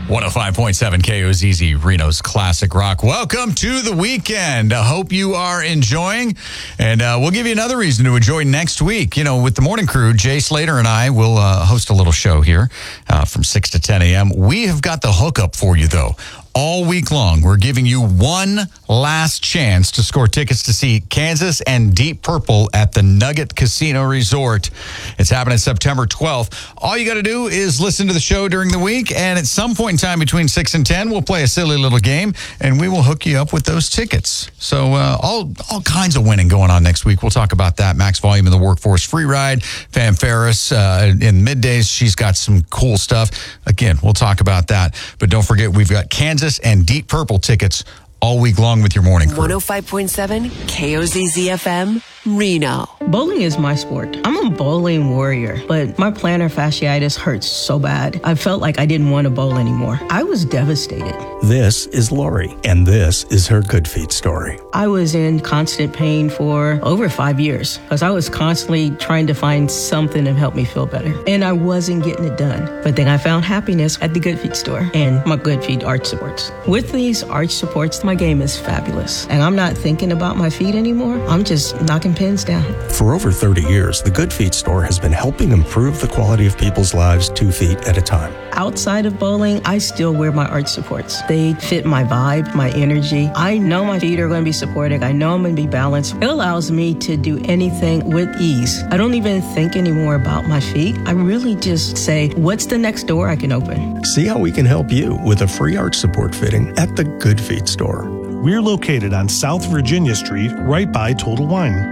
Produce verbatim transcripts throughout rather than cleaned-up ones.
one oh five point seven K O Z Z, Reno's Classic Rock. Welcome to the weekend. I hope you are enjoying, and uh, we'll give you another reason to enjoy next week. You know, with the morning crew, Jay Slater and I will uh, host a little show here uh, from six to ten a.m. We have got the hookup for you, though. All week long, we're giving you one last chance to score tickets to see Kansas and Deep Purple at the Nugget Casino Resort. It's happening September twelfth. All you got to do is listen to the show during the week, and at some point in time between six and ten, we'll play a silly little game, and we will hook you up with those tickets. So uh, all all kinds of winning going on next week. We'll talk about that. Max Volume in the Workforce Free Ride. Pam Ferris uh, in middays. She's got some cool stuff. Again, we'll talk about that. But don't forget, we've got Kansas and Deep Purple tickets all week long with your morning crew. one oh five point seven K O Z Z F M, Reno. Bowling is my sport. I'm a bowling warrior, but my plantar fasciitis hurts so bad. I felt like I didn't want to bowl anymore. I was devastated. This is Lori, and this is her Good Feet story. I was in constant pain for over five years because I was constantly trying to find something to help me feel better, and I wasn't getting it done. But then I found happiness at the Good Feet store and my Good Feet arch supports. With these arch supports, my game is fabulous, and I'm not thinking about my feet anymore. I'm just knocking pins down. For over thirty years, the Good Feet store has been helping improve the quality of people's lives two feet at a time. Outside of bowling, I still wear my arch supports. They fit my vibe, my energy. I know my feet are going to be supported. I know I'm going to be balanced. It allows me to do anything with ease. I don't even think anymore about my feet. I really just say, what's the next door I can open? See how we can help you with a free arch support fitting at the Good Feet store. We're located on South Virginia Street, right by Total Wine.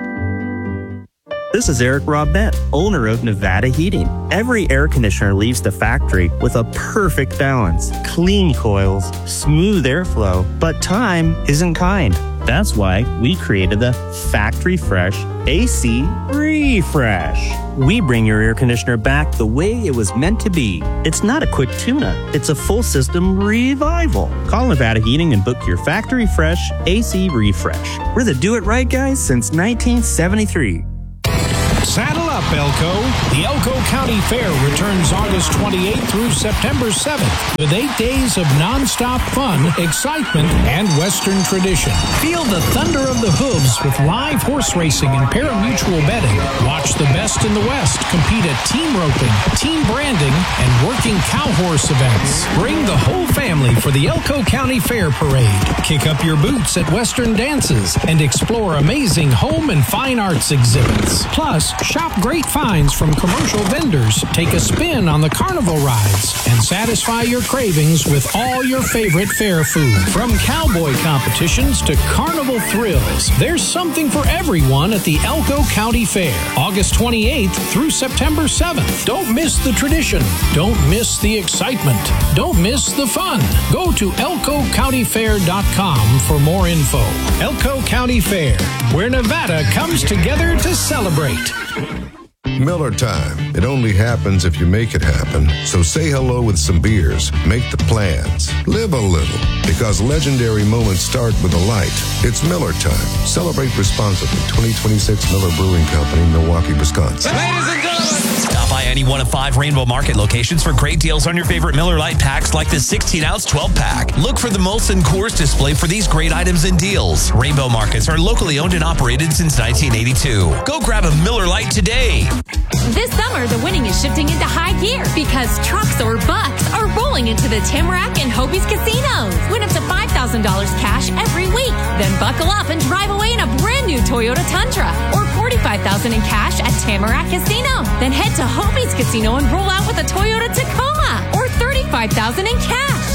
This is Eric Robett, owner of Nevada Heating. Every air conditioner leaves the factory with a perfect balance. Clean coils, smooth airflow, but time isn't kind. That's why we created the Factory Fresh A C Refresh. We bring your air conditioner back the way it was meant to be. It's not a quick tune-up. It's a full system revival. Call Nevada Heating and book your Factory Fresh A C Refresh. We're the do-it-right guys since nineteen seventy-three. Saddle up, Elko. The Elko County Fair returns August twenty-eighth through September seventh with eight days of nonstop fun, excitement, and Western tradition. Feel the thunder of the hooves with live horse racing and pari-mutuel betting. Watch the best in the West compete at team roping, team branding, and working cow horse events. Bring the whole family for the Elko County Fair Parade. Kick up your boots at Western dances and explore amazing home and fine arts exhibits. Plus, shop great finds from commercial vendors, take a spin on the carnival rides, and satisfy your cravings with all your favorite fair food. From cowboy competitions to carnival thrills, there's something for everyone at the Elko County Fair, August twenty-eighth through September seventh. Don't miss the tradition. Don't miss the excitement. Don't miss the fun. Go to elko county fair dot com for more info. Elko County Fair, where Nevada comes together to celebrate. Miller time. It only happens if you make it happen. So say hello with some beers. Make the plans. Live a little. Because legendary moments start with a light. It's Miller time. Celebrate responsibly. twenty twenty-six Miller Brewing Company, Milwaukee, Wisconsin. Ladies and gentlemen. Stop by any one of five Rainbow Market locations for great deals on your favorite Miller Lite packs like the sixteen ounce twelve pack. Look for the Molson Coors display for these great items and deals. Rainbow Markets are locally owned and operated since nineteen eighty-two. Go grab a Miller Lite today. This summer, the winning is shifting into high gear because trucks or bucks are rolling into the Tamarack and Hobies casinos. Win up to five thousand dollars cash every week. Then buckle up and drive away in a brand new Toyota Tundra or forty-five thousand dollars in cash at Tamarack Casino. Then head to Hobies Casino and roll out with a Toyota Tacoma or thirty-five thousand dollars in cash.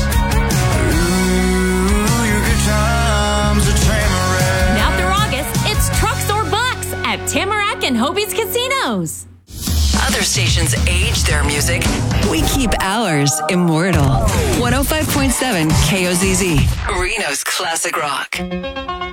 Ooh, your good times at Tamarack. Now through August, it's trucks or bucks at Tamarack and Hobies Casinos. Other stations age their music. We keep ours immortal. one oh five point seven K O Z Z, Reno's Classic Rock.